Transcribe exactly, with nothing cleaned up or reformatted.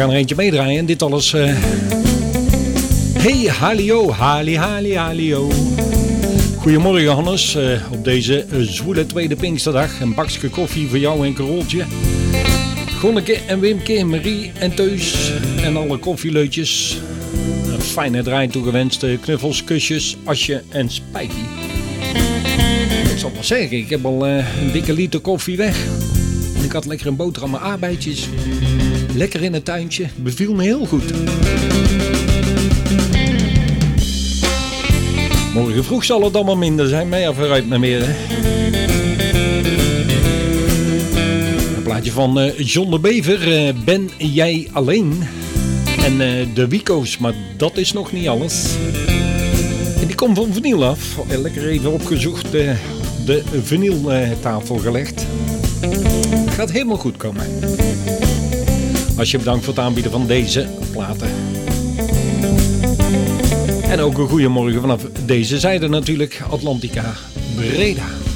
gaan er eentje meedraaien en dit alles... Uh... Hey, halio, hali, hali, halio. Goedemorgen Hannes, uh, op deze uh, zwoele tweede Pinksterdag. Een bakje koffie voor jou en Caroltje. Gonneke en Wimke, Marie en Teus en alle koffieleutjes. Een fijne draai toegewenst, knuffels, kusjes, Asje en Spijky. Ik zal wel zeggen, ik heb al uh, een dikke liter koffie weg. En ik had lekker een boterham met aardbeidjes. Lekker in het tuintje, beviel me heel goed. Morgen vroeg zal het allemaal minder zijn, maar ja, vooruit maar meer. Hè. Een plaatje van uh, John de Bever, uh, Ben jij alleen? En uh, de Wico's, maar dat is nog niet alles. En die komt van vinyl af. Lekker even opgezocht, uh, de vinyltafel uh, gelegd. Gaat helemaal goed komen. Als je bedankt voor het aanbieden van deze platen. En ook een goeiemorgen vanaf deze zijde natuurlijk, Atlantica Breda.